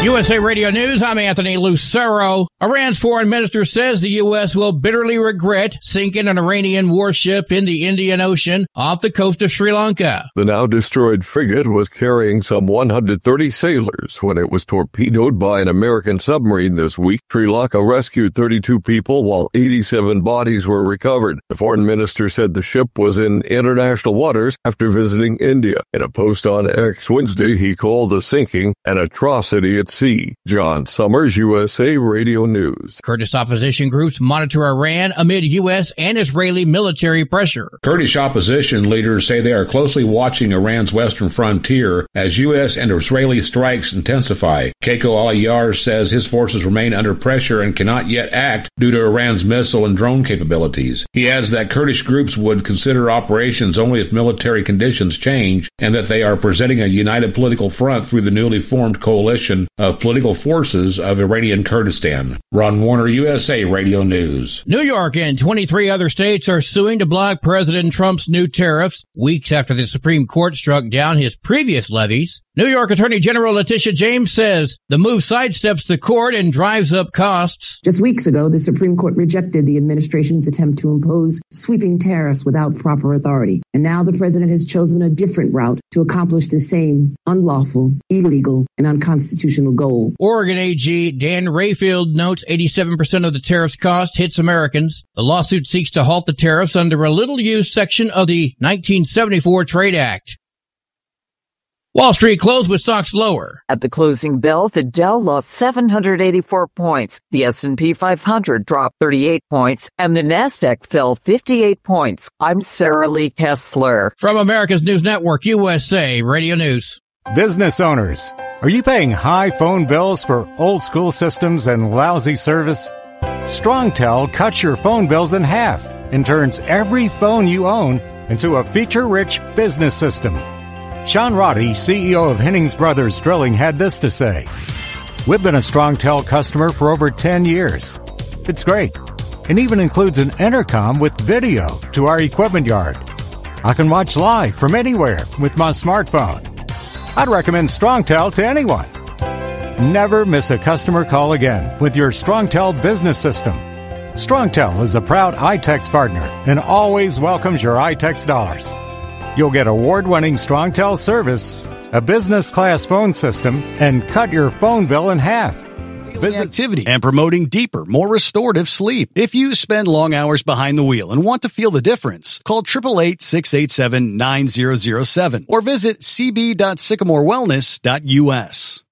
USA Radio News, I'm Anthony Lucero. Iran's foreign minister says the U.S. will bitterly regret sinking an Iranian warship in the Indian Ocean off the coast of Sri Lanka. The now-destroyed frigate was carrying some 130 sailors when it was torpedoed by an American submarine this week. Sri Lanka rescued 32 people while 87 bodies were recovered. The foreign minister said the ship was in international waters after visiting India. In a post on X Wednesday, he called the sinking an atrocity at sea. John Summers, USA Radio News. Kurdish opposition groups monitor Iran amid U.S. and Israeli military pressure. Kurdish opposition leaders say they are closely watching Iran's western frontier as U.S. and Israeli strikes intensify. Keiko Aliyar says his forces remain under pressure and cannot yet act due to Iran's missile and drone capabilities. He adds that Kurdish groups would consider operations only if military conditions change and that they are presenting a united political front through the newly formed coalition of political forces of Iranian Kurdistan. Ron Warner, USA Radio News. New York and 23 other states are suing to block President Trump's new tariffs, weeks after the Supreme Court struck down his previous levies. New York Attorney General Letitia James says the move sidesteps the court and drives up costs. Just weeks ago, the Supreme Court rejected the administration's attempt to impose sweeping tariffs without proper authority. And now the president has chosen a different route to accomplish the same unlawful, illegal, and unconstitutional goal. Oregon AG Dan Rayfield notes 87% of the tariffs cost hits Americans. The lawsuit seeks to halt the tariffs under a little-used section of the 1974 Trade Act. Wall Street closed with stocks lower. At the closing bell, the Dow lost 784 points, the S&P 500 dropped 38 points, and the Nasdaq fell 58 points. I'm Sarah Lee Kessler. From America's News Network, USA Radio News. Business owners, are you paying high phone bills for old school systems and lousy service? StrongTel cuts your phone bills in half and turns every phone you own into a feature-rich business system. Sean Roddy, CEO of Hennings Brothers Drilling, had this to say. We've been a StrongTel customer for over 10 years. It's great. It even includes an intercom with video to our equipment yard. I can watch live from anywhere with my smartphone. I'd recommend StrongTel to anyone. Never miss a customer call again with your StrongTel business system. StrongTel is a proud iTex partner and always welcomes your iTex dollars. You'll get award-winning StrongTel service, a business-class phone system, and cut your phone bill in half. Visit activity and promoting deeper, more restorative sleep. If you spend long hours behind the wheel and want to feel the difference, call 888-687-9007 or visit cb.sycamorewellness.us.